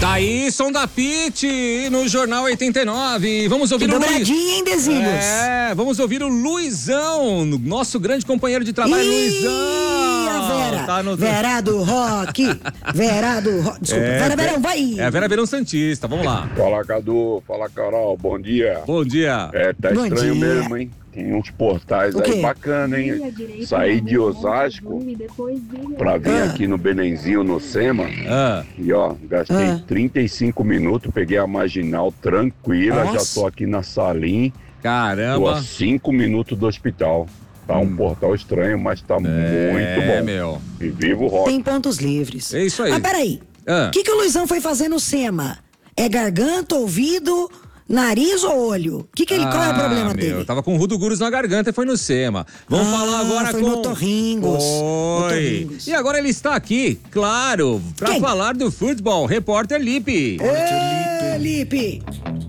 Tá aí, som da Pitty no Jornal 89. Vamos ouvir o Luiz. Hein, Dezinhos? Vamos ouvir o Luizão, nosso grande companheiro de trabalho, Luizão. A Vera. Tá no... Vera do Rock. Vera do Rock. Desculpa, Vera Verão, vai. É a Vera Verão Santista, vamos lá. Fala, Cadu. Fala, Carol. Bom dia. Bom dia. Tá Bom estranho dia. mesmo, hein? Tem uns portais aí bacana, hein? Saí de Osasco pra vir aqui no Benenzinho, no SEMA. E ó, gastei 35 minutos, peguei a marginal tranquila, já tô aqui na Salim. Caramba. Tô a 5 minutos do hospital. Tá um portal estranho, mas tá muito bom. Meu. E viva o rock. Tem pontos livres. É isso aí. Ah, peraí. O que o Luizão foi fazer no SEMA? É garganta, ouvido, nariz ou olho? Qual é o problema dele? Tava com rudogurus na garganta e foi no SEMA. Vamos falar agora foi com... no Otorringos. Foi. E agora ele está aqui, claro, pra falar do futebol. Repórter Lipe. Lipe.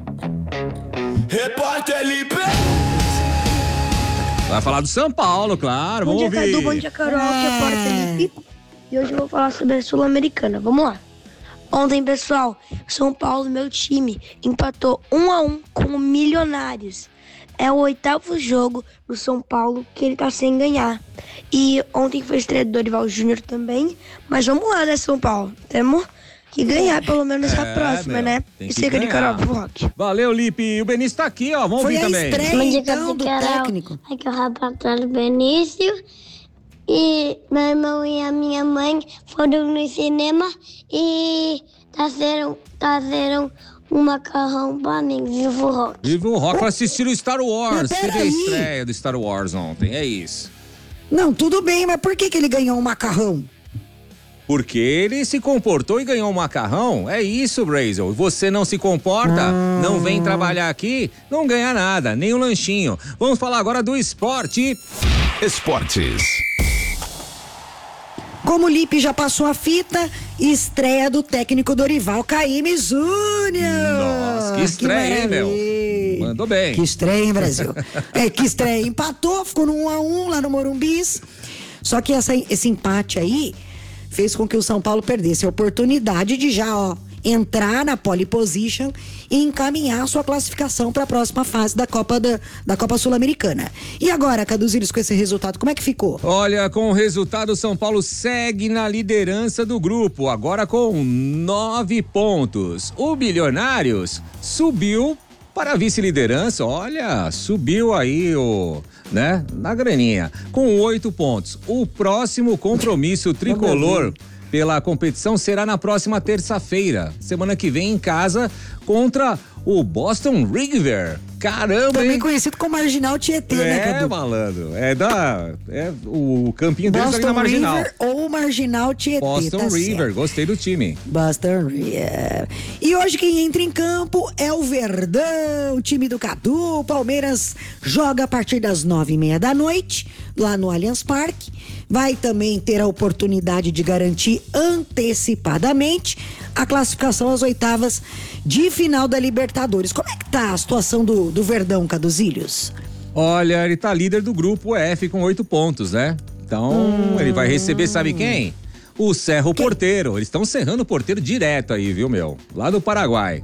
Repórter Lipe. Vai falar do São Paulo, claro. Bom Vamos dia, ouvir. Cadu. Bom dia, Carol. Aqui é Repórter Lipe. E hoje eu vou falar sobre a Sul-Americana. Vamos lá. Ontem, pessoal, São Paulo, meu time, empatou 1-1 com o Milionários. É o 8º jogo do São Paulo que ele tá sem ganhar. E ontem foi estreia do Dorival Júnior também. Mas vamos lá, né, São Paulo? Temos que ganhar pelo menos a próxima, né? Tem E que siga de ganhar. Carol pro Rock. Valeu, Lipe. O Benício tá aqui, ó. Vamos ouvir também. Bom dia, então, do técnico. Aqui é o rapaz Benício. E meu irmão e a minha mãe foram no cinema e trazeram um macarrão pra mim. Viva o Rock. Viva o Rock. Assistiram o Star Wars. Mas Teve a peraí. estreia do Star Wars ontem. É isso. Não, tudo bem, mas por que ele ganhou um macarrão? Porque ele se comportou e ganhou um macarrão. É isso, Brazel. Você não se comporta, não vem trabalhar aqui, não ganha nada, nem um lanchinho. Vamos falar agora do esporte. Esportes. Como o Lipe já passou a fita, estreia do técnico Dorival Caymmi Júnior. Nossa, que estreia, hein, meu? Mandou bem. Que estreia, hein, Brasil? Que estreia. Empatou, ficou no 1-1 lá no Morumbis. Só que esse empate aí fez com que o São Paulo perdesse a oportunidade de já, entrar na pole position e encaminhar sua classificação para a próxima fase da Copa Sul-Americana. E agora, Caduziris, com esse resultado, como é que ficou? Olha, com o resultado, o São Paulo segue na liderança do grupo, agora com 9 pontos. O Milionários subiu para a vice-liderança, olha, subiu aí na graninha, com 8 pontos. O próximo compromisso tricolor pela competição será na próxima terça-feira, semana que vem, em casa, contra o Boston River. Caramba, Também hein? conhecido como Marginal Tietê, né, Cadu? Malandro. O campinho deles ali na Marginal. River ou Marginal Tietê, Boston River, certo. gostei do time. Boston River. E hoje quem entra em campo é o Verdão, o time do Cadu. O Palmeiras joga a partir das 9:30 da noite, lá no Allianz Parque. Vai também ter a oportunidade de garantir antecipadamente a classificação às oitavas de final da Libertadores. Como é que tá a situação do Verdão, Caduzílios? Olha, ele tá líder do grupo F com 8 pontos, né? Então, ele vai receber, sabe quem? O Cerro Porteiro. Eles estão cerrando o Porteiro direto aí, viu, meu? Lá do Paraguai.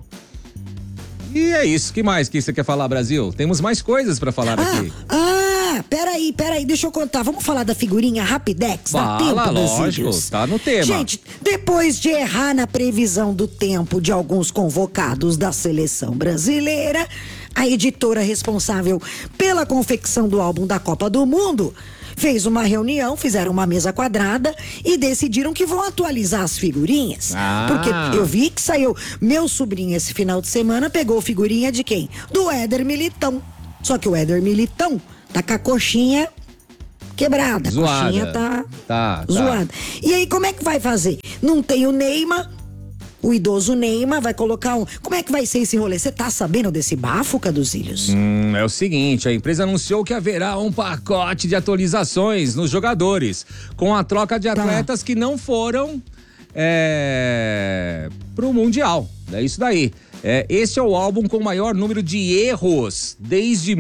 E é isso. Que mais que você quer falar, Brasil? Temos mais coisas pra falar aqui. Peraí, deixa eu contar. Vamos falar da figurinha Rapidex? Dá tempo, Fala, lógico, Brasilhos? tá no tema. Gente, depois de errar na previsão do tempo de alguns convocados da seleção brasileira, a editora responsável pela confecção do álbum da Copa do Mundo fez uma reunião, fizeram uma mesa quadrada e decidiram que vão atualizar as figurinhas. Porque eu vi que saiu, meu sobrinho esse final de semana pegou figurinha de quem? Do Éder Militão. Só que o Éder Militão tá com a coxinha quebrada. Zoada. A coxinha tá zoada. E aí, como é que vai fazer? Não tem o Neymar, o idoso Neymar vai colocar um... Como é que vai ser esse rolê? Você tá sabendo desse bafo, Caduzílios? É o seguinte, a empresa anunciou que haverá um pacote de atualizações nos jogadores, com a troca de atletas que não foram pro Mundial. É isso daí. Este é o álbum com o maior número de erros vez desde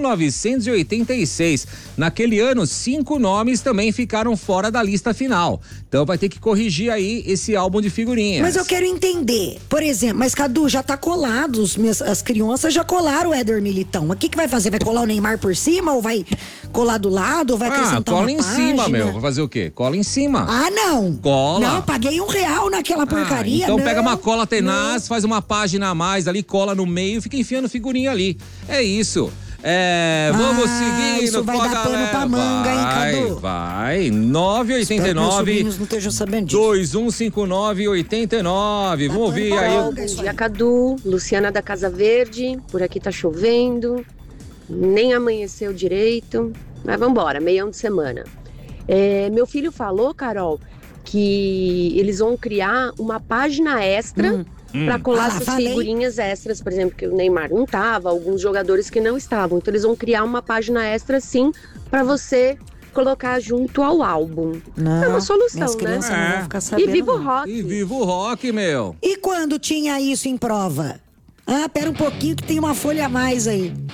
1986. Naquele ano, 5 nomes também ficaram fora da lista final. Então vai ter que corrigir aí esse álbum de figurinhas. Mas eu quero entender, por exemplo, mas Cadu, já tá colado, as crianças já colaram o Éder Militão. O que vai fazer? Vai colar o Neymar por cima ou vai colar do lado ou vai acrescentar cola uma em página? cima, meu. Vai fazer o quê? Cola em cima. Ah, não. Cola. Não, paguei R$1 naquela porcaria. Então não, pega uma cola tenaz, não. faz uma página a mais ali, cola no meio, fica enfiando figurinha ali. É isso. Vamos seguir. Isso vai dar pano pra manga, hein, Cadu? Vai. 989 não estejam sabendo disso. 215989. Vamos ouvir aí. Bom dia, Cadu. Luciana da Casa Verde. Por aqui tá chovendo. Nem amanheceu direito. Mas vambora, meião de semana. Meu filho falou, Carol, que eles vão criar uma página extra para colar essas figurinhas extras, por exemplo, que o Neymar não tava, alguns jogadores que não estavam. Então eles vão criar uma página extra, sim, para você colocar junto ao álbum. Não, é uma solução, minhas né? crianças não vão ficar sabendo. E viva o rock! E viva o rock, meu! E quando tinha isso em prova? Pera um pouquinho que tem uma folha a mais aí.